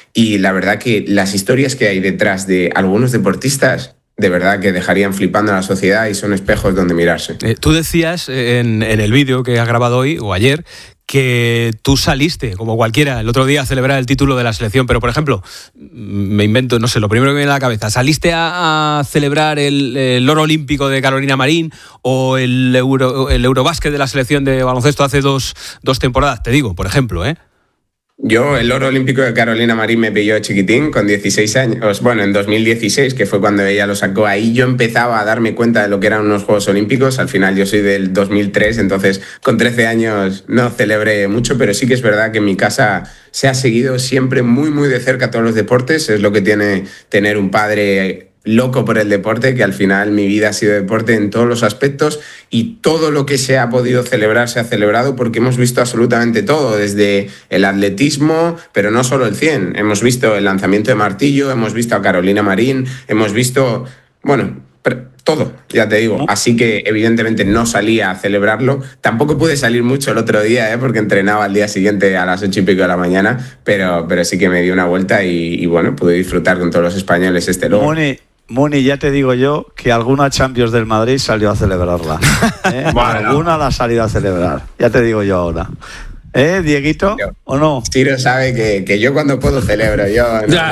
y la verdad que las historias que hay detrás de algunos deportistas, de verdad que dejarían flipando a la sociedad y son espejos donde mirarse. Tú decías en el vídeo que has grabado hoy o ayer que tú saliste, como cualquiera, el otro día a celebrar el título de la selección, pero, por ejemplo, me invento, no sé, lo primero que me viene a la cabeza, ¿saliste a celebrar el oro olímpico de Carolina Marín o el Eurobásquet de la selección de baloncesto hace dos temporadas? Te digo, por ejemplo, ¿eh? Yo, el oro olímpico de Carolina Marín me pilló chiquitín, con 16 años, bueno, en 2016, que fue cuando ella lo sacó. Ahí yo empezaba a darme cuenta de lo que eran unos Juegos Olímpicos. Al final yo soy del 2003, entonces con 13 años no celebré mucho, pero sí que es verdad que en mi casa se ha seguido siempre muy, muy de cerca todos los deportes. Es lo que tiene tener un padre loco por el deporte, que al final mi vida ha sido deporte en todos los aspectos, y todo lo que se ha podido celebrar se ha celebrado, porque hemos visto absolutamente todo, desde el atletismo, pero no solo el 100, hemos visto el lanzamiento de martillo, hemos visto a Carolina Marín, hemos visto, bueno, todo, ya te digo. Así que evidentemente no salía a celebrarlo, tampoco pude salir mucho el otro día, porque entrenaba al día siguiente a las 8 y pico de la mañana, pero sí que me di una vuelta y bueno, pude disfrutar con todos los españoles este logro. Moni, ya te digo yo que alguna Champions del Madrid salió a celebrarla. Bueno. Alguna la ha salido a celebrar. Ya te digo yo ahora. Dieguito? ¿O no? Ciro sabe que yo cuando puedo celebro. Yo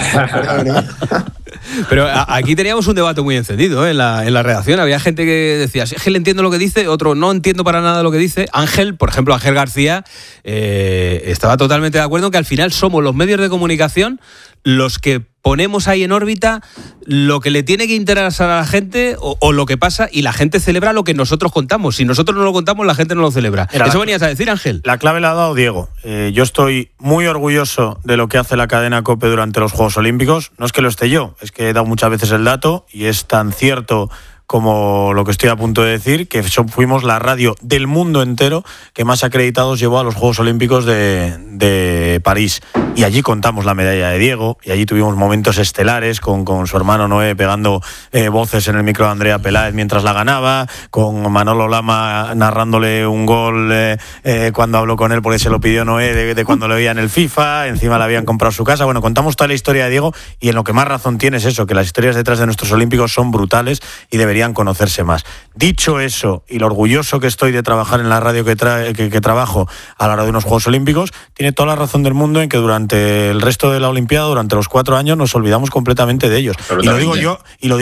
no. Pero aquí teníamos un debate muy encendido, en la redacción. Había gente que decía, Ángel, entiendo lo que dice, otro no entiendo para nada lo que dice. Ángel, por ejemplo, Ángel García, estaba totalmente de acuerdo en que al final somos los medios de comunicación los que ponemos ahí en órbita lo que le tiene que interesar a la gente o lo que pasa, y la gente celebra lo que nosotros contamos. Si nosotros no lo contamos, la gente no lo celebra. ¿Eso venías a decir, Ángel? La clave la ha dado Diego. Yo estoy muy orgulloso de lo que hace la cadena COPE durante los Juegos Olímpicos. No es que lo esté yo, es que he dado muchas veces el dato y es tan cierto como lo que estoy a punto de decir, que fuimos la radio del mundo entero que más acreditados llevó a los Juegos Olímpicos de París. Y allí contamos la medalla de Diego, y allí tuvimos momentos estelares con su hermano Noé pegando voces en el micro de Andrea Peláez mientras la ganaba, con Manolo Lama narrándole un gol cuando habló con él porque se lo pidió Noé de cuando le veía en el FIFA, encima le habían comprado su casa. Bueno, contamos toda la historia de Diego, y en lo que más razón tiene es eso, que las historias detrás de nuestros olímpicos son brutales y deberían conocerse más. Dicho eso, y lo orgulloso que estoy de trabajar en la radio que trabajo a la hora de unos Juegos Olímpicos, tiene toda la razón del mundo en que durante el resto de la Olimpiada, durante los 4 años, nos olvidamos completamente de ellos. Y lo digo yo,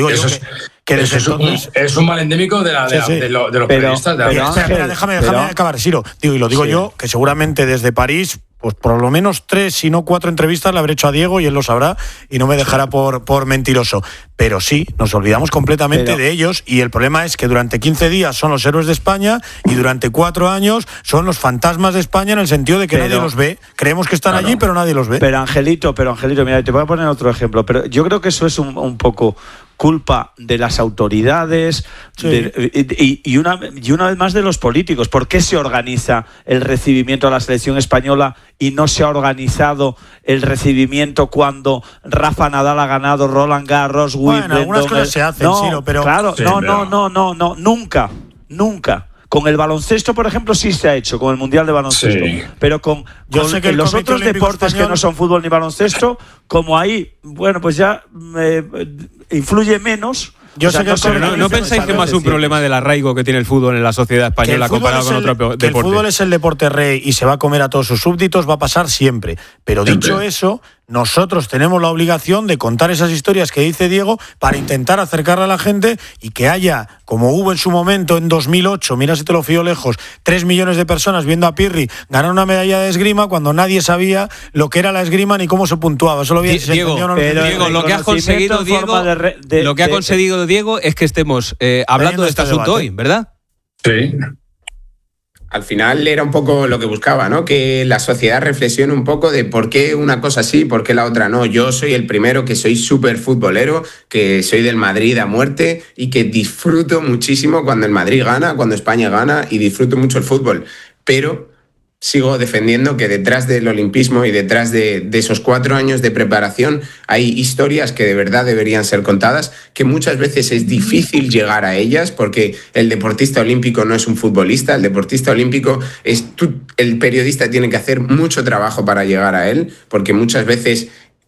que desde entonces... Es un mal endémico de los periodistas. Déjame acabar, Siro. Y lo digo yo, que seguramente desde París, pues por lo menos 3, si no 4 entrevistas le habré hecho a Diego, y él lo sabrá y no me dejará por mentiroso. Pero sí, nos olvidamos completamente de ellos, y el problema es que durante 15 días son los héroes de España y durante 4 años son los fantasmas de España, en el sentido de que nadie los ve. Creemos que están allí, pero nadie los ve. Pero Angelito, mira, te voy a poner otro ejemplo. Pero yo creo que eso es un poco culpa de las autoridades, sí, y una vez más de los políticos. ¿Por qué se organiza el recibimiento a la selección española y no se ha organizado el recibimiento cuando Rafa Nadal ha ganado Roland Garros, Wimbledon? Bueno, algunas cosas se hacen, Ciro, pero... Claro, sí, no, nunca. Con el baloncesto, por ejemplo, sí se ha hecho, con el Mundial de Baloncesto. Sí. Pero con los otros deportes que no son fútbol ni baloncesto, como ahí, bueno, pues ya influye menos. Yo sé que no pensáis que más un problema del arraigo que tiene el fútbol en la sociedad española comparado con otro deporte. Que el fútbol es el deporte rey y se va a comer a todos sus súbditos, va a pasar siempre. Pero dicho eso, nosotros tenemos la obligación de contar esas historias que dice Diego para intentar acercarle a la gente, y que haya, como hubo en su momento en 2008, mira si te lo fío lejos, 3 millones de personas viendo a Pirri ganar una medalla de esgrima cuando nadie sabía lo que era la esgrima ni cómo se puntuaba. Solo Diego, lo que ha conseguido Diego es que estemos hablando de este asunto hoy, ¿verdad? Sí. Al final era un poco lo que buscaba, ¿no? Que la sociedad reflexione un poco de por qué una cosa sí, por qué la otra no. Yo soy el primero que soy súper futbolero, que soy del Madrid a muerte y que disfruto muchísimo cuando el Madrid gana, cuando España gana, y disfruto mucho el fútbol. Pero sigo defendiendo que detrás del olimpismo y detrás de esos 4 años de preparación hay historias que de verdad deberían ser contadas, que muchas veces es difícil llegar a ellas, porque el deportista olímpico no es un futbolista, el deportista olímpico el periodista tiene que hacer mucho trabajo para llegar a él, porque muchas veces